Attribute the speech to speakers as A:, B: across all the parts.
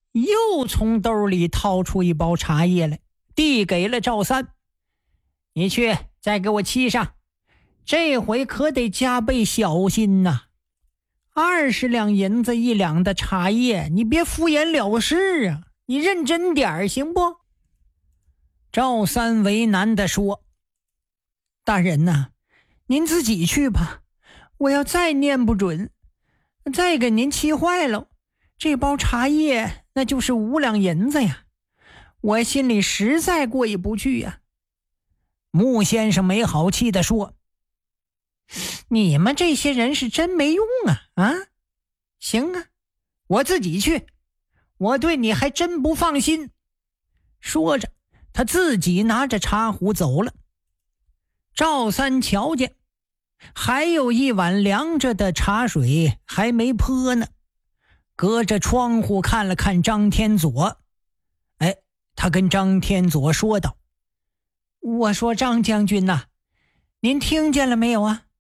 A: 又从兜里掏出一包茶叶来，递给了赵三。你去再给我沏上，这回可得加倍小心呐。20两银子1两的茶叶，你别敷衍了事啊，你认真点行不？赵三为难地说，大人呐，您自己去吧，我要再念不准，再给您气坏了，这包茶叶那就是5两银子呀，我心里实在过意不去呀。穆先生没好气地说，你们这些人是真没用啊！行啊，我自己去，我对你还真不放心。说着，他自己拿着茶壶走了。赵三瞧见还有一碗凉着的茶水还没泼呢，隔着窗户看了看张天佐。他跟张天佐说道，我说张将军呐，您听见了没有啊？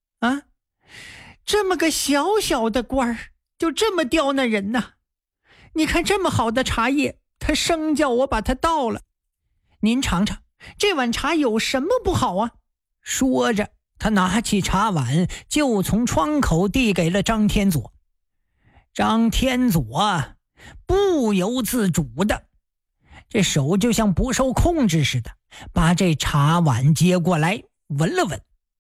A: 这么个小小的官儿就这么刁难人呐！你看这么好的茶叶，他生叫我把它倒了，您尝尝这碗茶有什么不好啊？说着，他拿起茶碗就从窗口递给了张天佐。张天佐不由自主的，这手就像不受控制似的，把这茶碗接过来闻了闻。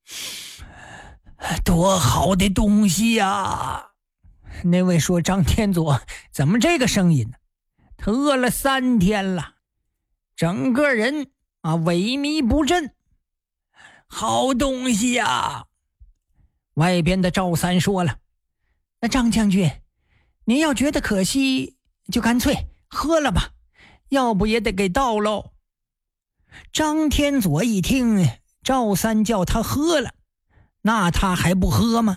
A: 多好的东西呀！那位说，张天佐怎么这个声音呢？他饿了3天了，整个人萎靡不振。好东西呀！外边的赵三说了，那张将军，您要觉得可惜，就干脆喝了吧，要不也得给倒喽。张天佐一听赵三叫他喝了，那他还不喝吗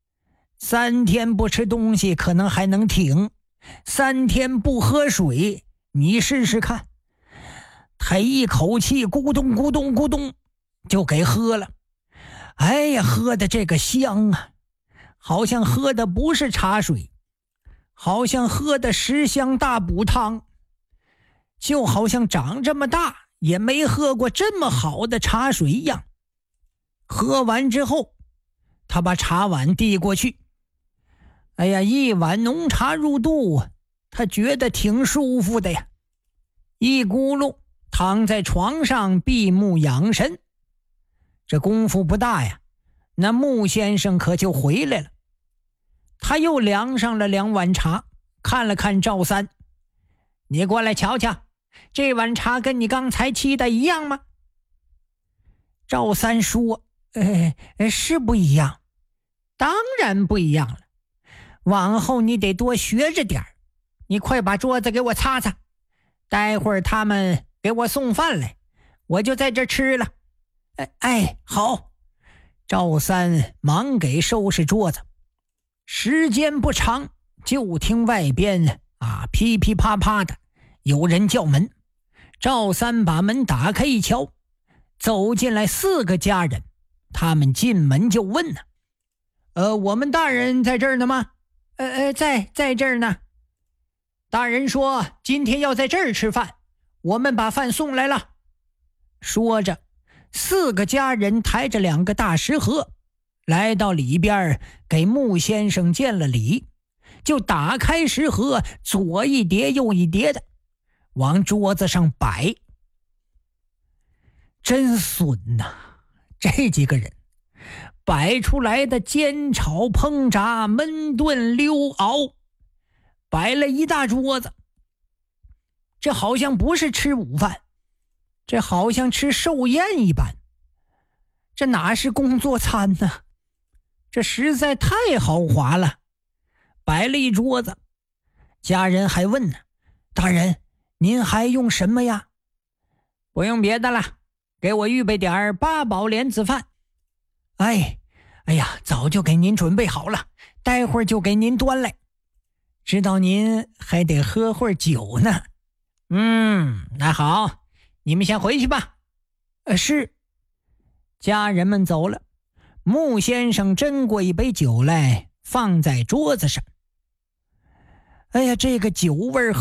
A: ？3天不吃东西可能还能挺，3天不喝水，你试试看。他一口气咕咚咕咚咕咚就给喝了。哎呀，喝的这个香啊，好像喝的不是茶水，好像喝的10香大补汤，就好像长这么大也没喝过这么好的茶水一样。喝完之后，他把茶碗递过去。哎呀，一碗浓茶入肚，他觉得挺舒服的呀。一咕噜躺在床上闭目养神。这功夫不大呀，那穆先生可就回来了。他又量上了2碗茶，看了看赵三，你过来瞧瞧，这碗茶跟你刚才沏的一样吗？赵三说，是不一样，当然不一样了，往后你得多学着点儿。你快把桌子给我擦擦，待会儿他们给我送饭来，我就在这吃了。好。赵三忙给收拾桌子。时间不长，就听外边噼噼啪啪的有人叫门。赵三把门打开一瞧，走进来4个家人。他们进门就问我们大人在这儿呢吗？在这儿呢。大人说今天要在这儿吃饭，我们把饭送来了。说着，4个家人抬着2个大食盒来到里边，给穆先生见了礼，就打开食盒，左一叠右一叠的往桌子上摆。真损呐，这几个人摆出来的煎炒烹炸焖炖溜熬，摆了一大桌子。这好像不是吃午饭，这好像吃寿宴一般。这哪是工作餐呢？这实在太豪华了。摆了一桌子，家人还问呢，大人您还用什么呀？不用别的了，给我预备点8宝莲子饭。哎呀，早就给您准备好了，待会儿就给您端来。知道您还得喝会儿酒呢。那好，你们先回去吧。是。家人们走了，穆先生斟过一杯酒来，放在桌子上。哎呀，这个酒味